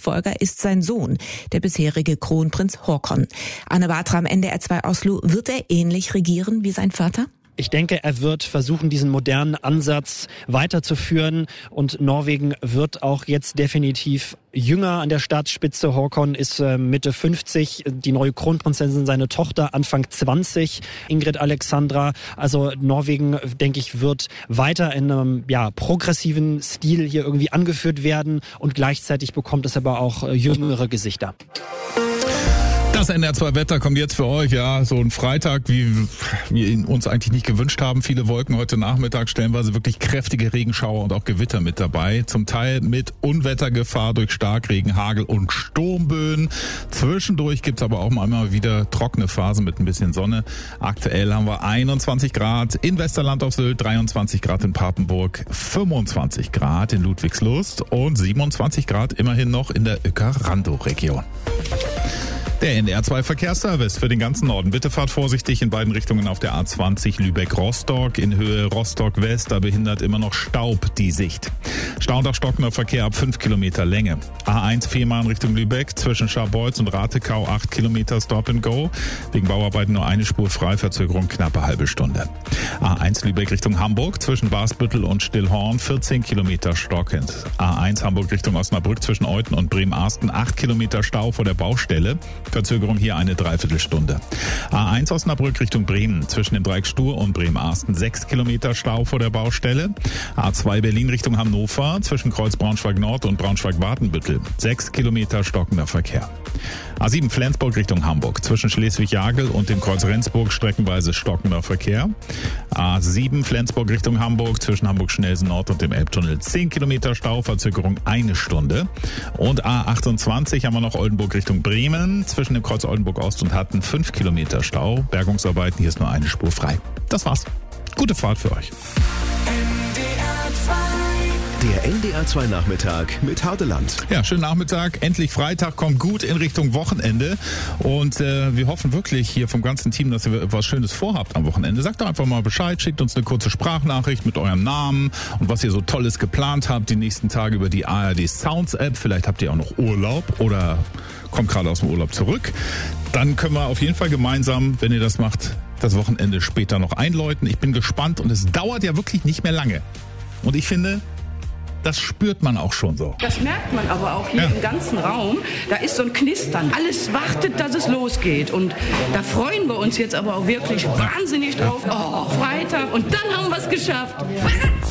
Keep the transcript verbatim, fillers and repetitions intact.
Nachfolger ist sein Sohn, der bisherige Kronprinz Haakon. Anne Bartram, N D R zwei Oslo. Wird er ähnlich regieren wie sein Vater? Ich denke, er wird versuchen, diesen modernen Ansatz weiterzuführen, und Norwegen wird auch jetzt definitiv jünger an der Staatsspitze. Haakon ist äh, Mitte fünfzig, die neue Kronprinzessin, seine Tochter, Anfang zwanzig, Ingrid Alexandra. Also Norwegen, denke ich, wird weiter in einem ja, progressiven Stil hier irgendwie angeführt werden, und gleichzeitig bekommt es aber auch äh, jüngere Gesichter. Das N D R zwei Wetter kommt jetzt für euch, ja, so ein Freitag, wie wir ihn uns eigentlich nicht gewünscht haben. Viele Wolken heute Nachmittag, stellenweise wirklich kräftige Regenschauer und auch Gewitter mit dabei. Zum Teil mit Unwettergefahr durch Starkregen, Hagel und Sturmböen. Zwischendurch gibt's aber auch mal wieder trockene Phasen mit ein bisschen Sonne. Aktuell haben wir einundzwanzig Grad in Westerland auf Sylt, dreiundzwanzig Grad in Papenburg, fünfundzwanzig Grad in Ludwigslust und siebenundzwanzig Grad immerhin noch in der Uecker-Randow-Region. Der N D R zwei Verkehrsservice für den ganzen Norden. Bitte fahrt vorsichtig in beiden Richtungen auf der A zwanzig Lübeck-Rostock. In Höhe Rostock-West, da behindert immer noch Staub die Sicht. Stau und auch stockender Verkehr ab fünf Kilometer Länge. A eins Fehmarn Richtung Lübeck, zwischen Scharbeutz und Ratekau acht Kilometer Stop and Go. Wegen Bauarbeiten nur eine Spur frei, Verzögerung knappe halbe Stunde. A eins Lübeck Richtung Hamburg, zwischen Basbüttel und Stillhorn vierzehn Kilometer stockend. A eins Hamburg Richtung Osnabrück, zwischen Euten und Bremen-Arsten acht Kilometer Stau vor der Baustelle. Verzögerung hier eine Dreiviertelstunde. A eins Osnabrück Richtung Bremen, zwischen dem Dreieck Stur und Bremen-Arsten sechs Kilometer Stau vor der Baustelle. A zwei Berlin Richtung Hannover, zwischen Kreuz Braunschweig-Nord und Braunschweig-Watenbüttel sechs Kilometer stockender Verkehr. A sieben Flensburg Richtung Hamburg, zwischen Schleswig-Jagel und dem Kreuz Rendsburg streckenweise stockender Verkehr. A sieben Flensburg Richtung Hamburg, zwischen Hamburg-Schnelsen Nord und dem Elbtunnel zehn Kilometer Stau, Verzögerung eine Stunde. Und A achtundzwanzig haben wir noch Oldenburg Richtung Bremen, zwischen dem Kreuz Oldenburg Ost und Hatten fünf Kilometer Stau. Bergungsarbeiten, hier ist nur eine Spur frei. Das war's. Gute Fahrt für euch. Der N D R zwei Nachmittag mit Hardeland. Ja, schönen Nachmittag. Endlich Freitag, kommt gut in Richtung Wochenende. Und äh, wir hoffen wirklich hier vom ganzen Team, dass ihr was Schönes vorhabt am Wochenende. Sagt doch einfach mal Bescheid, schickt uns eine kurze Sprachnachricht mit eurem Namen und was ihr so Tolles geplant habt die nächsten Tage über die A R D Sounds App. Vielleicht habt ihr auch noch Urlaub oder kommt gerade aus dem Urlaub zurück. Dann können wir auf jeden Fall gemeinsam, wenn ihr das macht, das Wochenende später noch einläuten. Ich bin gespannt, und es dauert ja wirklich nicht mehr lange. Und ich finde, das spürt man auch schon so. Das merkt man aber auch hier ja. im ganzen Raum. Da ist so ein Knistern. Alles wartet, dass es losgeht. Und da freuen wir uns jetzt aber auch wirklich wahnsinnig drauf. Oh, Freitag. Und dann haben wir es geschafft.